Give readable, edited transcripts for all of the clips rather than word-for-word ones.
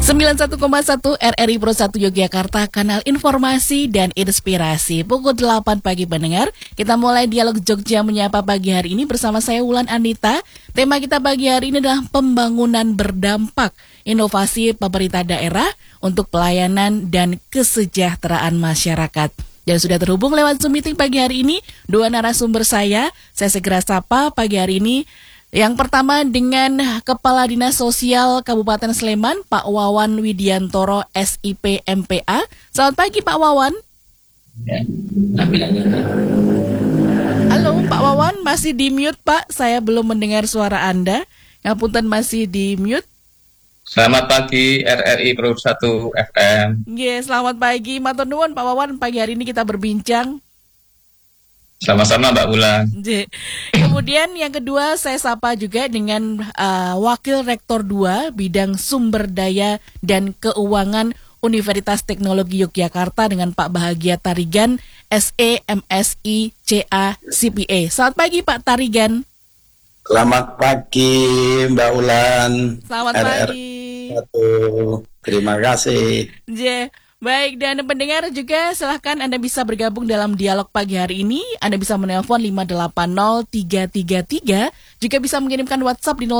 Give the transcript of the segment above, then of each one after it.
91,1 RRI Pro 1 Yogyakarta, kanal informasi dan inspirasi. Pukul 8 pagi pendengar, kita mulai dialog Jogja Menyapa pagi hari ini bersama saya Wulan Anita. Tema kita pagi hari ini adalah pembangunan berdampak, inovasi pemerintah daerah untuk pelayanan dan kesejahteraan masyarakat. Dan sudah terhubung lewat Zoom meeting pagi hari ini, dua narasumber saya segera sapa pagi hari ini. Yang pertama dengan Kepala Dinas Sosial Kabupaten Sleman, Pak Wawan Widiantoro, SIP MPA. Selamat pagi Pak Wawan. Halo Pak Wawan, masih di mute Pak, saya belum mendengar suara Anda. Ngapunten, masih di mute. Selamat pagi RRI Pro 1 FM. Selamat pagi, matur nuwun Pak Wawan, pagi hari ini kita berbincang. Sama-sama Mbak Wulan. Kemudian yang kedua saya sapa juga dengan Wakil Rektor 2 Bidang Sumber Daya dan Keuangan Universitas Teknologi Yogyakarta dengan Pak Bahagia Tarigan, SE MSI CA CPA. Selamat pagi Pak Tarigan. Selamat pagi Mbak Wulan. Selamat pagi. Terima kasih. Baik, dan pendengar juga silahkan Anda bisa bergabung dalam dialog pagi hari ini. Anda bisa menelpon 580-333, juga bisa mengirimkan WhatsApp di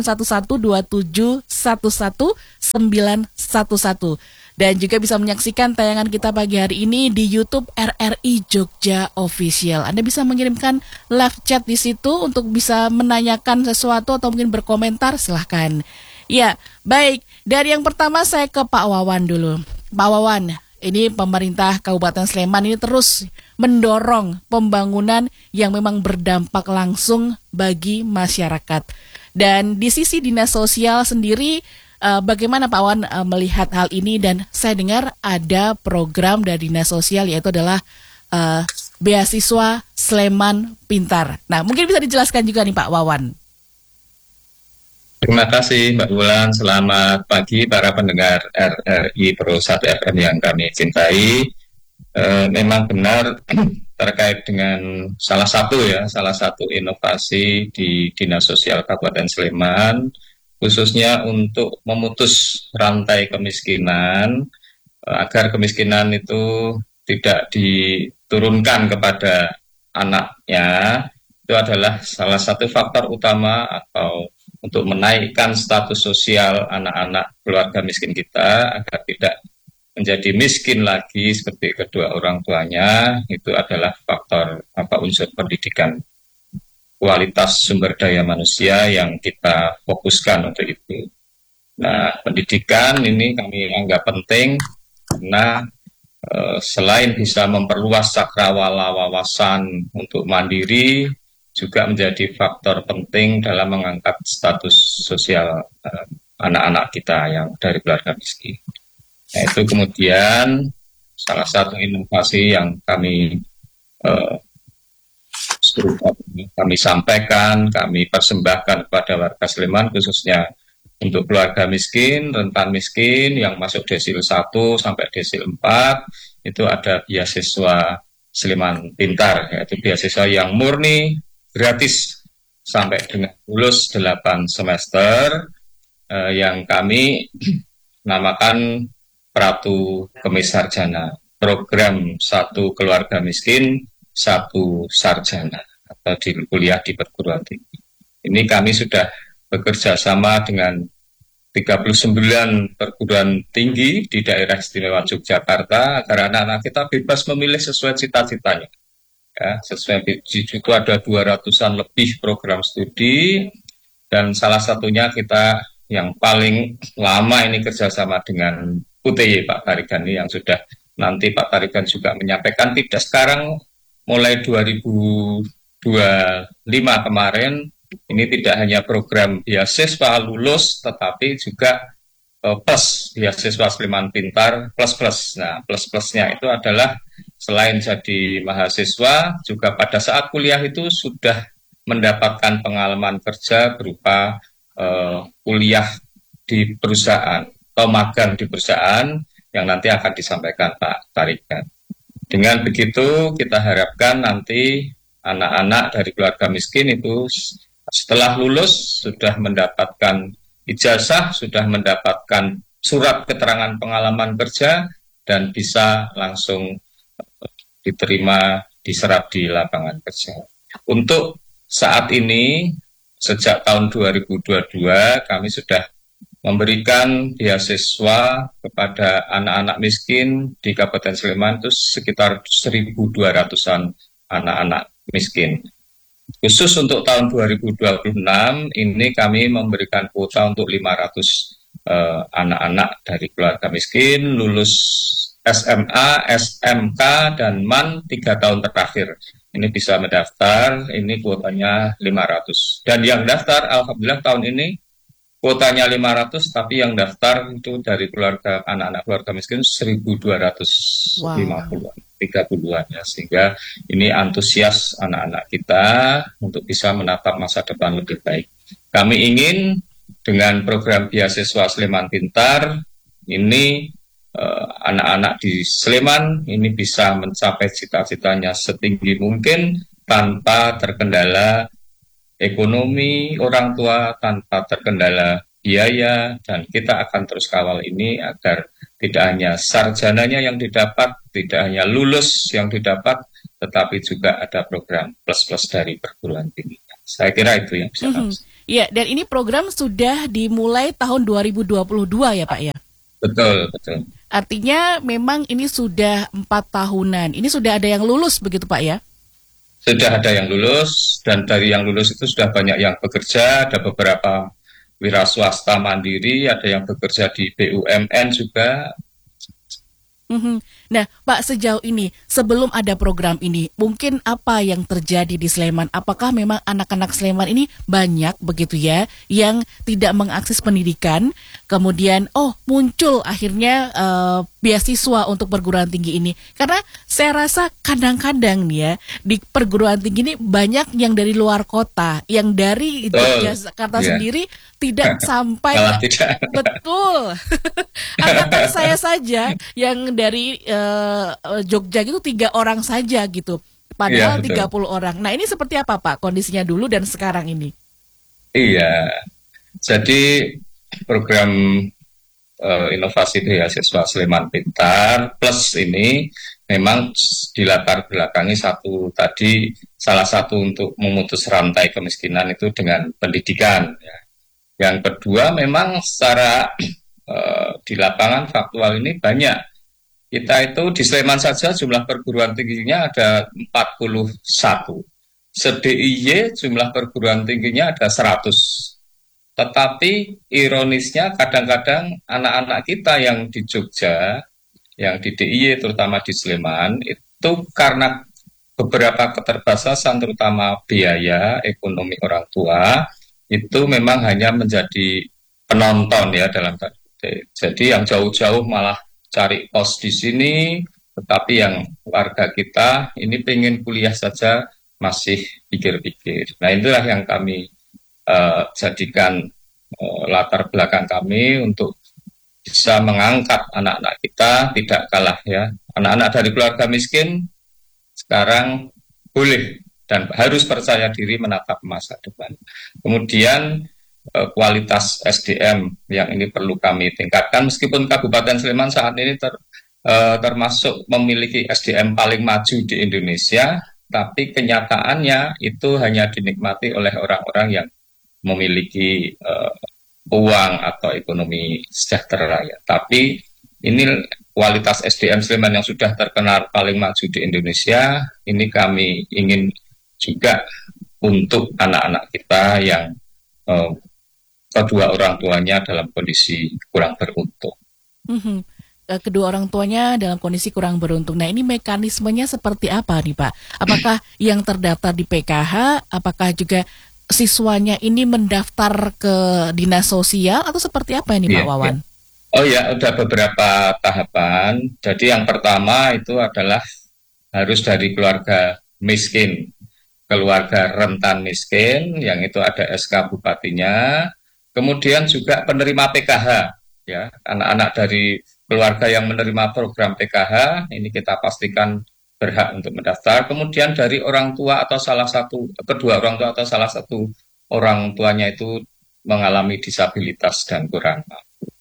0811-2711-911. Dan juga bisa menyaksikan tayangan kita pagi hari ini di YouTube RRI Jogja Official. Anda bisa mengirimkan live chat di situ untuk bisa menanyakan sesuatu atau mungkin berkomentar, silahkan. Ya, baik. Dari yang pertama saya ke Pak Wawan dulu. Pak Wawan, ini pemerintah Kabupaten Sleman ini terus mendorong pembangunan yang memang berdampak langsung bagi masyarakat. Dan di sisi Dinas Sosial sendiri, bagaimana Pak Wawan melihat hal ini? Dan saya dengar ada program dari Dinas Sosial yaitu adalah beasiswa Sleman Pintar. Nah, mungkin bisa dijelaskan juga nih Pak Wawan. Terima kasih Mbak Wulan, selamat pagi para pendengar RRI Pro 1 FM yang kami cintai. Memang benar terkait dengan salah satu inovasi di Dinas Sosial Kabupaten Sleman, khususnya untuk memutus rantai kemiskinan, agar kemiskinan itu tidak diturunkan kepada anaknya. Itu adalah salah satu faktor utama atau untuk menaikkan status sosial anak-anak keluarga miskin kita agar tidak menjadi miskin lagi seperti kedua orang tuanya. Itu adalah faktor unsur pendidikan, kualitas sumber daya manusia yang kita fokuskan untuk itu. Nah, pendidikan ini kami anggap penting karena selain bisa memperluas cakrawala wawasan untuk mandiri, juga menjadi faktor penting dalam mengangkat status sosial anak-anak kita yang dari keluarga miskin. Nah, itu kemudian salah satu inovasi yang kami sampaikan, kami persembahkan kepada warga Sleman, khususnya untuk keluarga miskin, rentan miskin yang masuk desil 1 sampai desil 4, itu ada beasiswa Sleman Pintar, yaitu beasiswa yang murni gratis sampai dengan lulus 8 semester, yang kami namakan Pratu Kemisarjana, program 1 keluarga miskin 1 sarjana atau di kuliah di perguruan tinggi. Ini kami sudah bekerja sama dengan 39 perguruan tinggi di daerah istimewa Yogyakarta agar anak-anak kita bebas memilih sesuai cita-citanya. Ya, sesuai itu ada 200-an lebih program studi, dan salah satunya kita yang paling lama ini kerjasama dengan UTY Pak Tarigan ini, yang sudah nanti Pak Tarigan juga menyampaikan tidak sekarang mulai 2025 kemarin ini tidak hanya program beasiswa lulus tetapi juga plus beasiswa Sleman Pintar plus. Nah, plus-plusnya itu adalah selain jadi mahasiswa, juga pada saat kuliah itu sudah mendapatkan pengalaman kerja berupa kuliah di perusahaan atau magang di perusahaan yang nanti akan disampaikan Pak Tarigan. Dengan begitu kita harapkan nanti anak-anak dari keluarga miskin itu setelah lulus sudah mendapatkan ijazah, sudah mendapatkan surat keterangan pengalaman kerja dan bisa langsung diterima diserap di lapangan kerja. Untuk saat ini, sejak tahun 2022, kami sudah memberikan beasiswa kepada anak-anak miskin di Kabupaten Sleman itu sekitar 1.200-an anak-anak miskin. Khusus untuk tahun 2026 ini kami memberikan kuota untuk 500 anak-anak dari keluarga miskin lulus SMA, SMK, dan MAN 3 tahun terakhir. Ini bisa mendaftar, ini kuotanya 500. Dan yang daftar, alhamdulillah tahun ini kuotanya 500, tapi yang daftar itu dari keluarga anak-anak keluarga miskin 1.250, 30-an ya. Sehingga ini antusias anak-anak kita untuk bisa menatap masa depan lebih baik. Kami ingin dengan program beasiswa Sleman Pintar ini anak-anak di Sleman ini bisa mencapai cita-citanya setinggi mungkin tanpa terkendala ekonomi orang tua, tanpa terkendala biaya, dan kita akan terus kawal ini agar tidak hanya sarjananya yang didapat, tidak hanya lulus yang didapat, tetapi juga ada program plus-plus dari perguruan tinggi. Saya kira itu yang bisa kami. Ya, dan ini program sudah dimulai tahun 2022 ya Pak ya? Betul, betul. Artinya memang ini sudah 4 tahunan. Ini sudah ada yang lulus begitu Pak ya? Sudah ada yang lulus, dan dari yang lulus itu sudah banyak yang bekerja, ada beberapa wira swasta mandiri, ada yang bekerja di BUMN juga. Nah, Pak, sejauh ini, sebelum ada program ini, mungkin apa yang terjadi di Sleman? Apakah memang anak-anak Sleman ini banyak begitu ya, yang tidak mengakses pendidikan, kemudian, muncul akhirnya beasiswa untuk perguruan tinggi ini? Karena saya rasa kadang-kadang nih ya, di perguruan tinggi ini banyak yang dari luar kota, yang dari Jakarta sendiri tidak sampai. Tidak. Betul. Angkatan saya saja yang dari Jogja itu 3 orang saja gitu. Padahal 30 orang. Nah, ini seperti apa Pak kondisinya dulu dan sekarang ini? Iya. Jadi program inovasi beasiswa Sleman Pintar Plus ini memang dilatar belakangi salah satu untuk memutus rantai kemiskinan itu dengan pendidikan ya. Yang kedua memang secara di lapangan faktual ini banyak. Kita itu di Sleman saja jumlah perguruan tingginya ada 41. Se-DIY jumlah perguruan tingginya ada 100. Tetapi ironisnya kadang-kadang anak-anak kita yang di Jogja, yang di DIY terutama di Sleman, itu karena beberapa keterbatasan terutama biaya ekonomi orang tua, itu memang hanya menjadi penonton ya dalam tanda kutip. Jadi yang jauh-jauh malah cari kos di sini, tetapi yang warga kita ini pengen kuliah saja masih pikir-pikir. Nah itulah yang kami jadikan latar belakang kami untuk bisa mengangkat anak-anak kita tidak kalah ya. Anak-anak dari keluarga miskin sekarang boleh dan harus percaya diri menatap masa depan. Kemudian kualitas SDM yang ini perlu kami tingkatkan, meskipun Kabupaten Sleman saat ini termasuk memiliki SDM paling maju di Indonesia, tapi kenyataannya itu hanya dinikmati oleh orang-orang yang memiliki uang atau ekonomi sejahtera ya. Tapi ini kualitas SDM Sleman yang sudah terkenal paling maju di Indonesia, ini kami ingin juga untuk anak-anak kita yang kedua orang tuanya dalam kondisi kurang beruntung. Kedua orang tuanya dalam kondisi kurang beruntung. Nah, ini mekanismenya seperti apa nih Pak? Apakah yang terdaftar di PKH, apakah juga siswanya ini mendaftar ke dinas sosial atau seperti apa ini Pak Wawan? Oh ya, ada beberapa tahapan. Jadi yang pertama itu adalah harus dari keluarga miskin, keluarga rentan miskin, yang itu ada SK bupatinya. Kemudian juga penerima PKH, ya, anak-anak dari keluarga yang menerima program PKH, ini kita pastikan berhak untuk mendaftar. Kemudian dari orang tua atau kedua orang tua atau salah satu orang tuanya itu mengalami disabilitas dan kurang mampu.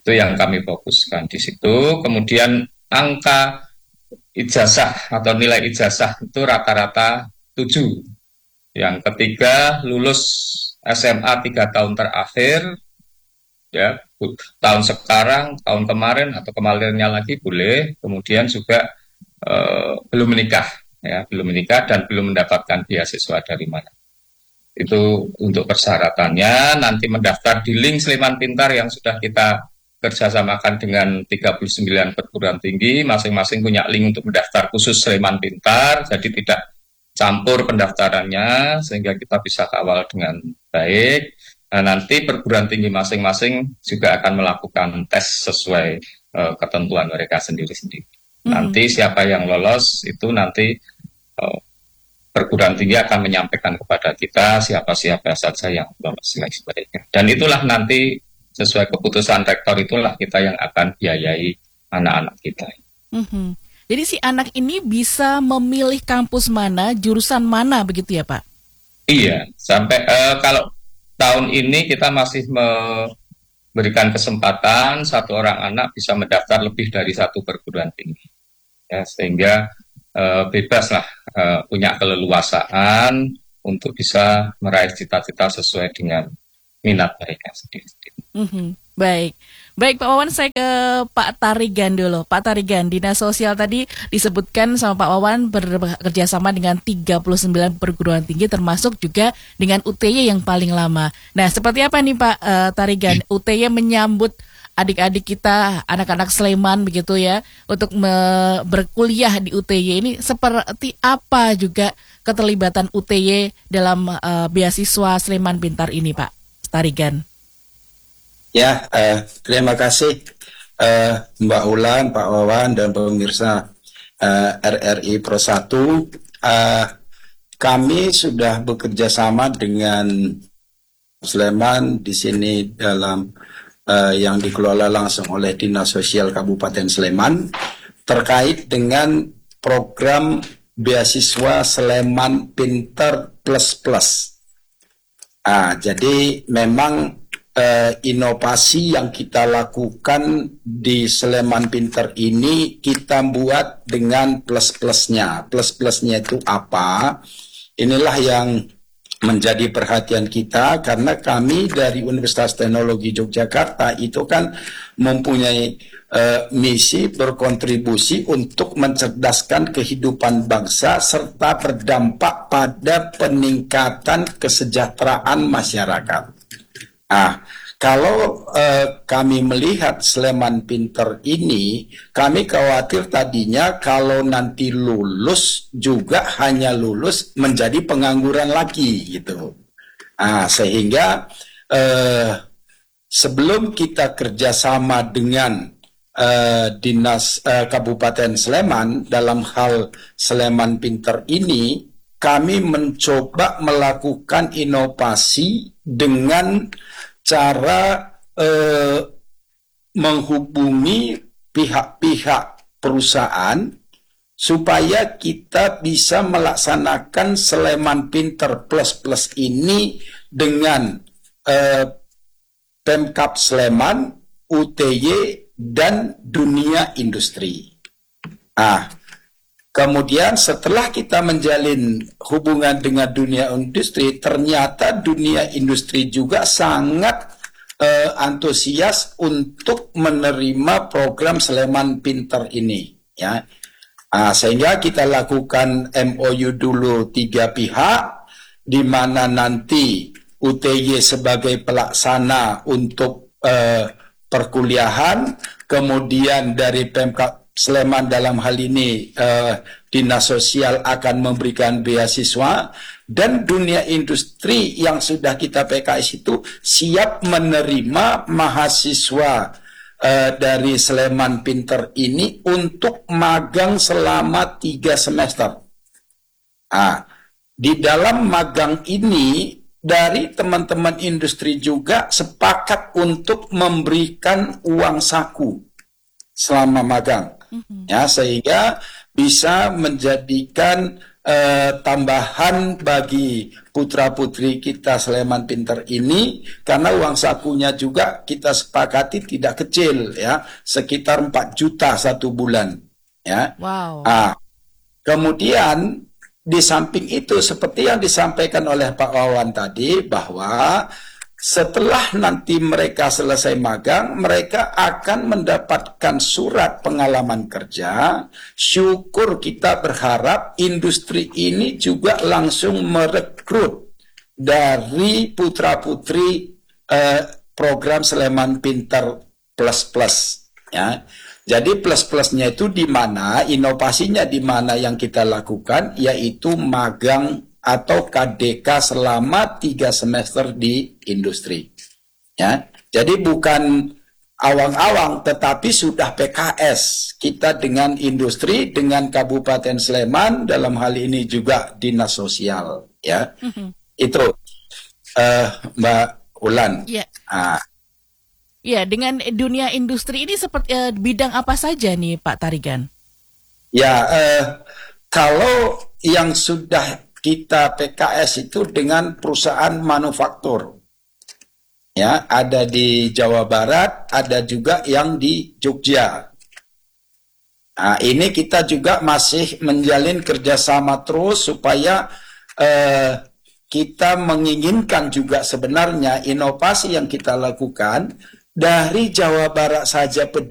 Itu yang kami fokuskan di situ. Kemudian angka ijazah atau nilai ijazah itu rata-rata 7. Yang ketiga, lulus SMA 3 tahun terakhir, ya, tahun sekarang, tahun kemarin, atau kemarinnya lagi boleh. Kemudian juga belum menikah, ya, belum menikah dan belum mendapatkan beasiswa dari mana. Itu untuk persyaratannya. Nanti mendaftar di link Sleman Pintar yang sudah kita kerjasamakan dengan 39 perguruan tinggi, masing-masing punya link untuk mendaftar khusus Sleman Pintar, jadi tidak campur pendaftarannya, sehingga kita bisa kawal dengan baik. Nah, nanti perguruan tinggi masing-masing juga akan melakukan tes sesuai ketentuan mereka sendiri-sendiri. Nanti siapa yang lolos itu nanti perguruan tinggi akan menyampaikan kepada kita siapa-siapa saja yang lolos sebaiknya. Dan itulah nanti sesuai keputusan rektor, itulah kita yang akan biayai anak-anak kita. Jadi si anak ini bisa memilih kampus mana, jurusan mana, begitu ya Pak? Iya, sampai kalau tahun ini kita masih memberikan kesempatan satu orang anak bisa mendaftar lebih dari satu perguruan tinggi, ya, sehingga bebas lah, punya keleluasaan untuk bisa meraih cita-cita sesuai dengan minat mereka sendiri. Baik Pak Wawan, saya ke Pak Tarigan dulu. Pak Tarigan, Dinas Sosial tadi disebutkan sama Pak Wawan bekerja sama dengan 39 perguruan tinggi, termasuk juga dengan UTY yang paling lama. Nah, seperti apa nih Pak Tarigan, UTY menyambut adik-adik kita, anak-anak Sleman begitu ya, untuk berkuliah di UTY ini, seperti apa juga keterlibatan UTY dalam beasiswa Sleman Pintar ini Pak Tarigan? Ya, terima kasih Mbak Ulan, Pak Wawan, dan pemirsa RRI Pro 1. Kami sudah bekerja sama dengan Sleman di sini dalam yang dikelola langsung oleh Dinas Sosial Kabupaten Sleman terkait dengan program beasiswa Sleman Pintar Plus Plus. Jadi memang inovasi yang kita lakukan di Sleman Pintar ini kita buat dengan plus-plusnya. Plus-plusnya itu apa? Inilah yang menjadi perhatian kita, karena kami dari Universitas Teknologi Yogyakarta itu kan mempunyai misi berkontribusi untuk mencerdaskan kehidupan bangsa serta berdampak pada peningkatan kesejahteraan masyarakat. Kalau kami melihat Sleman Pintar ini, kami khawatir tadinya kalau nanti lulus juga hanya lulus menjadi pengangguran lagi gitu. Sehingga sebelum kita kerjasama dengan Dinas Kabupaten Sleman dalam hal Sleman Pintar ini, kami mencoba melakukan inovasi dengan cara menghubungi pihak-pihak perusahaan supaya kita bisa melaksanakan Sleman Pintar Plus Plus ini dengan Pemkab Sleman, UTY, dan dunia industri. Kemudian setelah kita menjalin hubungan dengan dunia industri, ternyata dunia industri juga sangat antusias untuk menerima program Sleman Pintar ini. Ya. Sehingga kita lakukan MOU dulu 3 pihak, di mana nanti UTY sebagai pelaksana untuk perkuliahan, kemudian dari Pemkab Sleman dalam hal ini Dinas Sosial akan memberikan beasiswa, dan dunia industri yang sudah kita PKS itu siap menerima mahasiswa dari Sleman Pintar ini untuk magang selama 3 semester. Di dalam magang ini dari teman-teman industri juga sepakat untuk memberikan uang saku selama magang. Ya, sehingga bisa menjadikan tambahan bagi putra-putri kita Sleman Pinter ini, karena uang sakunya juga kita sepakati tidak kecil ya, sekitar 4 juta satu bulan ya. Wow. Kemudian di samping itu seperti yang disampaikan oleh Pak Wawan tadi, bahwa setelah nanti mereka selesai magang, mereka akan mendapatkan surat pengalaman kerja. Syukur kita berharap industri ini juga langsung merekrut dari putra-putri program Sleman Pinter Plus Plus ya. Jadi plus-plusnya itu di mana, inovasinya di mana yang kita lakukan, yaitu magang atau KDK selama 3 semester di industri. Ya, jadi bukan awang-awang, tetapi sudah PKS kita dengan industri, dengan Kabupaten Sleman, dalam hal ini juga Dinas Sosial. Ya, itu Mbak Ulan. Ya. Ya, dengan dunia industri ini seperti bidang apa saja nih Pak Tarigan? Ya, kalau yang sudah kita PKS itu dengan perusahaan manufaktur. Ya, ada di Jawa Barat, ada juga yang di Jogja. Nah, ini kita juga masih menjalin kerjasama terus supaya kita menginginkan juga sebenarnya inovasi yang kita lakukan dari Jawa Barat saja